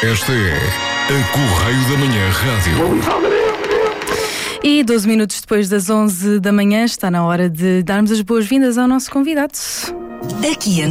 Esta é a Correio da Manhã Rádio. E 12 minutos depois das 11 da manhã está na hora de darmos as boas-vindas ao nosso convidado. Aqui